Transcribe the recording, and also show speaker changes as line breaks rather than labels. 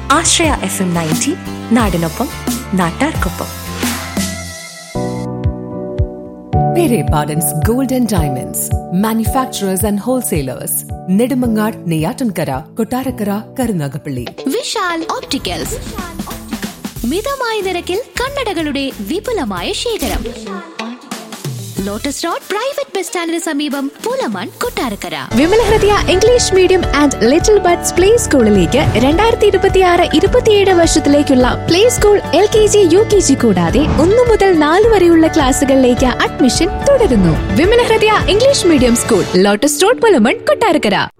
ആശ്രയ FM 90 നാടിനൊപ്പം നാട്ടാർക്കൊപ്പം.
Pere Pardon's Gold and Diamonds, manufacturers and wholesalers, Nedumangad, Neyatankara, Kottarakara, Karunagapalli.
Vishal opticals മിതമായ നിരക്കിൽ കണ്ണടകളുടെ വിപുലമായ ശേഖരം. ലോട്ടസ് റോഡ് പ്രൈവറ്റ് ബസ് സ്റ്റാൻഡിന് സമീപം Pulamon, Kottarakkara.
Vimala Hridaya English medium and little buds play സ്കൂളിലേക്ക് 2026-27 വർഷത്തിലേക്കുള്ള പ്ലേ സ്കൂൾ LKG UKG കൂടാതെ 1 മുതൽ 4 വരെയുള്ള ക്ലാസുകളിലേക്ക് അഡ്മിഷൻ തുടരുന്നു. Vimala Hridaya English medium school, lotus road, Pulamon, Kottarakkara.